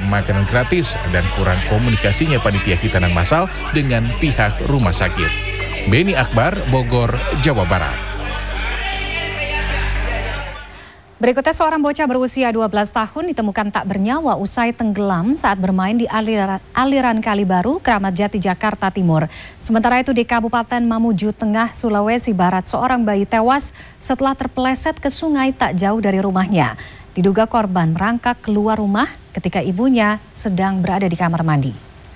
makanan gratis dan kurang komunikasinya panitia hitanan massal dengan pihak rumah sakit. Beni Akbar, Bogor, Jawa Barat. Berikutnya seorang bocah berusia 12 tahun ditemukan tak bernyawa usai tenggelam saat bermain di aliran Kali Baru, Kramat Jati, Jakarta Timur. Sementara itu di Kabupaten Mamuju Tengah, Sulawesi Barat, seorang bayi tewas setelah terpeleset ke sungai tak jauh dari rumahnya. Diduga korban merangkak keluar rumah ketika ibunya sedang berada di kamar mandi.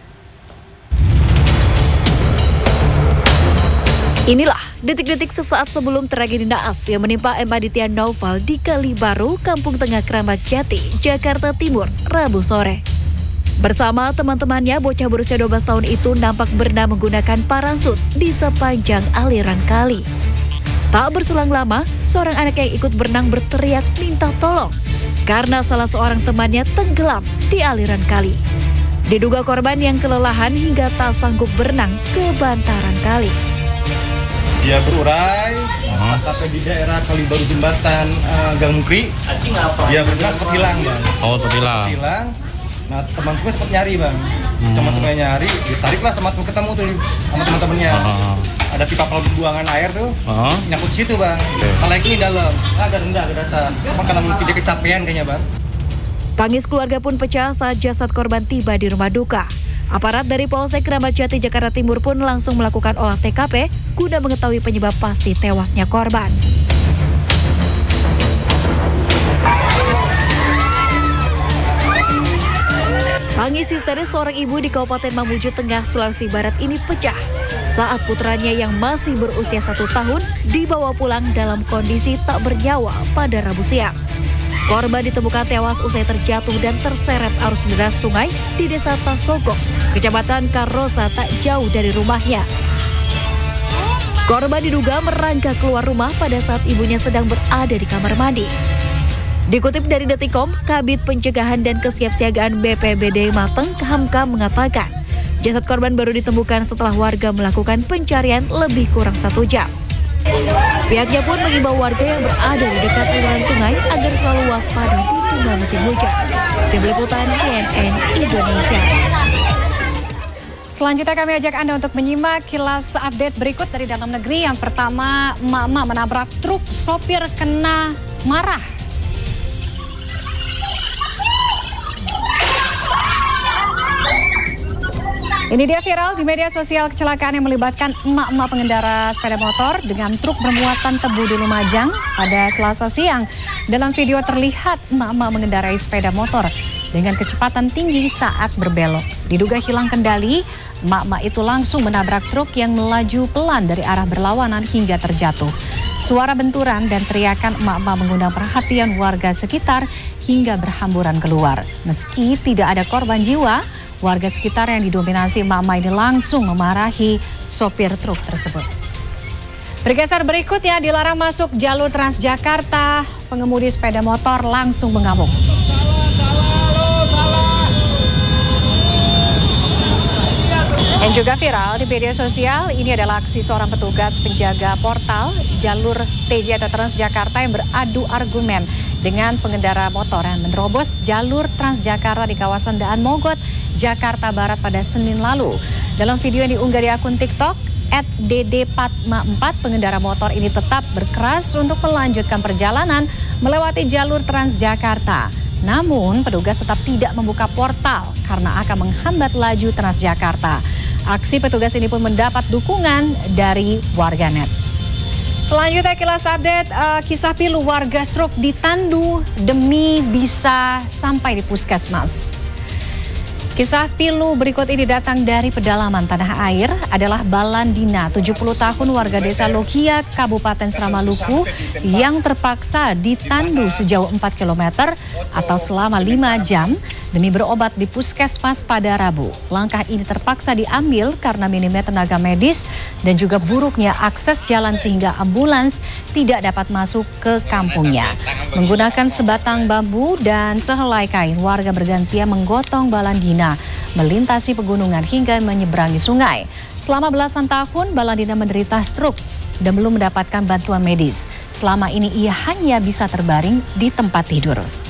Inilah detik-detik sesaat sebelum tragedi naas yang menimpa M. Aditya Naufal di Kali Baru, Kampung Tengah, Kramat Jati, Jakarta Timur, Rabu sore. Bersama teman-temannya, bocah berusia 12 tahun itu nampak berenang menggunakan parasut di sepanjang aliran kali. Tak berselang lama, seorang anak yang ikut berenang berteriak minta tolong karena salah seorang temannya tenggelam di aliran kali. Diduga korban yang kelelahan hingga tak sanggup berenang ke bantaran kali. Dia berurai sampai di daerah Kali Baru Jembatan Gang Mukri. Dia berenang sempat hilang, Bang. Oh, sempat hilang. Nah, teman-teman sempat nyari, Bang. Teman-temannya nyari, ditariklah sama ketemu tuh sama teman-temannya. Ada pipa pembuangan air tuh, nyangkut situ, Bang. Malah ini dalam, agak datang. Emang karena mungkin dia kecapean kayaknya, Bang. Tangis keluarga pun pecah saat jasad korban tiba di rumah duka. Aparat dari Polsek Kramat Jati, Jakarta Timur pun langsung melakukan olah TKP guna mengetahui penyebab pasti tewasnya korban. Tangis histeris seorang ibu di Kabupaten Mamuju Tengah, Sulawesi Barat ini pecah saat putranya yang masih berusia 1 tahun dibawa pulang dalam kondisi tak bernyawa pada Rabu siang. Korban ditemukan tewas usai terjatuh dan terseret arus deras sungai di Desa Tasogok, Kecamatan Karosa tak jauh dari rumahnya. Korban diduga merangkak keluar rumah pada saat ibunya sedang berada di kamar mandi. Dikutip dari Detikcom, Kabid Pencegahan dan Kesiapsiagaan BPBD Mateng, Hamka, mengatakan jasad korban baru ditemukan setelah warga melakukan pencarian lebih kurang 1 jam. Pihaknya pun mengimbau warga yang berada di dekat aliran sungai agar selalu waspada di tengah musim hujan. Tim Liputan CNN Indonesia. Selanjutnya kami ajak Anda untuk menyimak kilas update berikut dari dalam negeri. Yang pertama, emak-emak menabrak truk, sopir kena marah. Ini dia viral di media sosial kecelakaan yang melibatkan emak-emak pengendara sepeda motor dengan truk bermuatan tebu di Lumajang pada Selasa siang. Dalam video terlihat emak-emak mengendarai sepeda motor dengan kecepatan tinggi saat berbelok. Diduga hilang kendali, emak-emak itu langsung menabrak truk yang melaju pelan dari arah berlawanan hingga terjatuh. Suara benturan dan teriakan emak-emak mengundang perhatian warga sekitar hingga berhamburan keluar. Meski tidak ada korban jiwa, warga sekitar yang didominasi emak-emak ini langsung memarahi sopir truk tersebut. Bergeser berikutnya, dilarang masuk jalur Transjakarta, pengemudi sepeda motor langsung mengamuk. Yang juga viral di media sosial, ini adalah aksi seorang petugas penjaga portal jalur TJ atau Transjakarta yang beradu argumen dengan pengendara motor yang menerobos jalur Transjakarta di kawasan Daan Mogot, Jakarta Barat pada Senin lalu. Dalam video yang diunggah di akun TikTok, @ddpatma4, pengendara motor ini tetap berkeras untuk melanjutkan perjalanan melewati jalur Transjakarta. Namun, petugas tetap tidak membuka portal karena akan menghambat laju Transjakarta. Aksi petugas ini pun mendapat dukungan dari warganet. Selanjutnya kilas update, kisah pilu warga stroke ditandu demi bisa sampai di puskesmas. Kisah pilu berikut ini datang dari pedalaman tanah air adalah Balandina, 70 tahun warga desa Lokia, Kabupaten Seramaluku yang terpaksa ditandu sejauh 4 km atau selama 5 jam demi berobat di puskesmas pada Rabu. Langkah ini terpaksa diambil karena minimnya tenaga medis dan juga buruknya akses jalan sehingga ambulans tidak dapat masuk ke kampungnya. Menggunakan sebatang bambu dan sehelai kain, warga bergantian menggotong Balandina melintasi pegunungan hingga menyeberangi sungai. Selama belasan tahun, Balandina menderita stroke dan belum mendapatkan bantuan medis. Selama ini ia hanya bisa terbaring di tempat tidur.